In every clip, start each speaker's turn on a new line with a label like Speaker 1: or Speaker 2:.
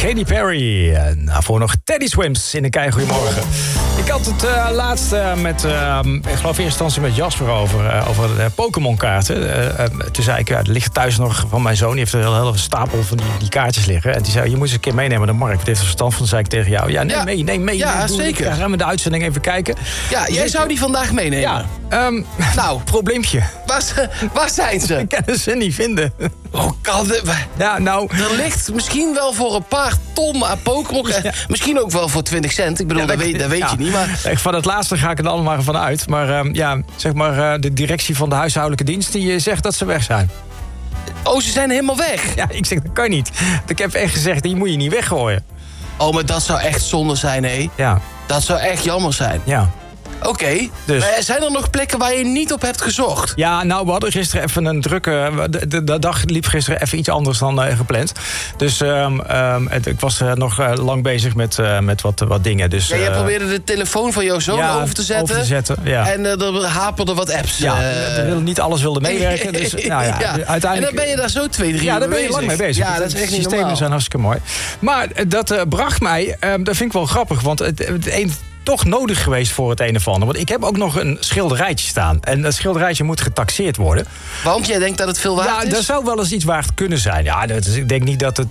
Speaker 1: Katy Perry. Daarvoor nog Teddy Swims in de Kei. Goedemorgen. Ik had het laatst met, ik geloof in eerste instantie met Jasper over de Pokémon-kaarten. Toen zei ik, er ligt thuis nog van mijn zoon. Die heeft een hele stapel van die kaartjes liggen. En die zei, je moet eens een keer meenemen naar de markt. Wat heeft er verstand van? Zei ik tegen jou. Ja, neem mee.
Speaker 2: Ja, zeker.
Speaker 1: Gaan we de uitzending even kijken.
Speaker 2: Ja, jij zou die vandaag meenemen.
Speaker 1: Ja. Nou, probleempje.
Speaker 2: Waar zijn ze?
Speaker 1: Ik kan ze niet vinden.
Speaker 2: Oh,
Speaker 1: ja, nou...
Speaker 2: Er ligt misschien wel voor een paar ton aan Pokémon. Ja. Misschien ook wel voor 20 cent. Ik bedoel, dat weet je niet. Maar...
Speaker 1: Van het laatste ga ik er allemaal van uit. Maar de directie van de huishoudelijke dienst... die zegt dat ze weg zijn.
Speaker 2: Oh, ze zijn helemaal weg?
Speaker 1: Ja, ik zeg, dat kan niet. Ik heb echt gezegd, die moet je niet weggooien.
Speaker 2: Oh, maar dat zou echt zonde zijn, hé.
Speaker 1: Ja.
Speaker 2: Dat zou echt jammer zijn.
Speaker 1: Ja.
Speaker 2: Oké, dus. Maar zijn er nog plekken waar je niet op hebt gezocht?
Speaker 1: Ja, nou, we hadden gisteren even een drukke... De dag liep gisteren even iets anders dan gepland. Dus ik was nog lang bezig met wat dingen. Dus,
Speaker 2: jij probeerde de telefoon van jouw zoon over te zetten.
Speaker 1: Ja.
Speaker 2: En er haperden wat apps.
Speaker 1: Ja, niet alles wilde meewerken. Dus, uiteindelijk... En
Speaker 2: dan ben je daar zo 2-3 uur mee bezig.
Speaker 1: Ja, daar ben je lang mee bezig.
Speaker 2: Ja, dat is echt niet normaal.
Speaker 1: Systemen zijn hartstikke mooi. Maar dat bracht mij... dat vind ik wel grappig, want het een... toch nodig geweest voor het een of ander. Want ik heb ook nog een schilderijtje staan. En dat schilderijtje moet getaxeerd worden.
Speaker 2: Want jij denkt dat het veel waard is?
Speaker 1: Ja, dat zou wel eens iets waard kunnen zijn. Ja, ik denk niet dat het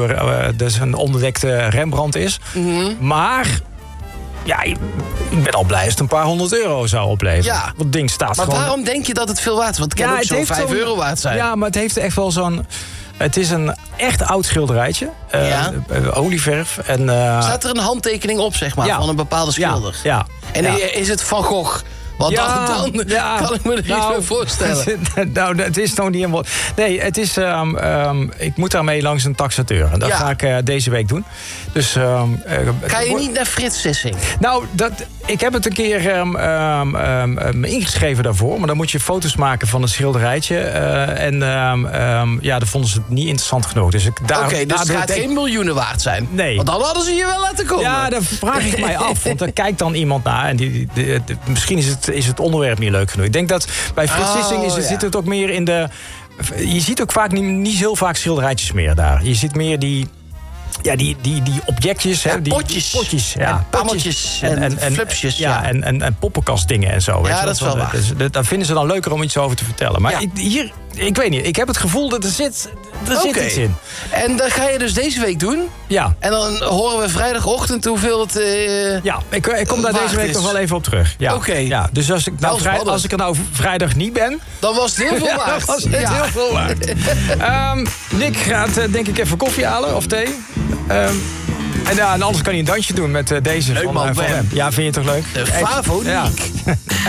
Speaker 1: een onderdekte Rembrandt is. Mm-hmm. Maar... ja, ik ben al blij als het een paar €100 zou opleveren. Ja. Want het ding staat
Speaker 2: maar
Speaker 1: gewoon...
Speaker 2: waarom denk je dat het veel waard is? Want het kan ook zo'n €5 waard zijn.
Speaker 1: Ja, maar het heeft echt wel zo'n... Het is een echt oud schilderijtje. Olieverf. En,
Speaker 2: staat er een handtekening op, zeg maar, van een bepaalde schilder?
Speaker 1: Ja.
Speaker 2: En is het Van Gogh? Want dan kan ik me er iets bij voorstellen.
Speaker 1: Nou, het is nog niet helemaal... Nee, het is... ik moet daarmee langs een taxateur. En dat ga ik deze week doen. Dus...
Speaker 2: Ga je niet naar Frits Sissing?
Speaker 1: Nou, ik heb het een keer ingeschreven daarvoor. Maar dan moet je foto's maken van het schilderijtje. Dat vonden ze het niet interessant genoeg. Dus
Speaker 2: dus het gaat geen miljoenen waard zijn?
Speaker 1: Nee.
Speaker 2: Want dan hadden ze je wel laten komen.
Speaker 1: Ja, daar vraag ik mij af. Want er kijkt dan iemand naar. En misschien is het onderwerp niet leuk genoeg. Ik denk dat bij Frits Sissing zit het ook meer in de... Je ziet ook vaak niet heel vaak schilderijtjes meer daar. Je ziet meer die objectjes.
Speaker 2: Ja,
Speaker 1: die
Speaker 2: potjes.
Speaker 1: Ja,
Speaker 2: en pammeltjes en flupsjes.
Speaker 1: Ja, en poppenkastdingen en zo.
Speaker 2: Ja, dat is wel waar.
Speaker 1: Dus, daar vinden ze dan leuker om iets over te vertellen. Maar ik weet niet. Ik heb het gevoel dat er zit iets in.
Speaker 2: En dat ga je dus deze week doen?
Speaker 1: Ja.
Speaker 2: En dan horen we vrijdagochtend hoeveel het
Speaker 1: ik kom daar deze week nog wel even op terug. Ja.
Speaker 2: Oké.
Speaker 1: Ja, dus als ik er nou vrijdag niet ben...
Speaker 2: dan was het heel veel waard.
Speaker 1: Dan was het heel veel waard. Nick gaat denk ik even koffie halen of thee. En anders kan hij een dansje doen met deze
Speaker 2: leuk,
Speaker 1: van hem. Ja, vind je het toch leuk?
Speaker 2: De Favoniek.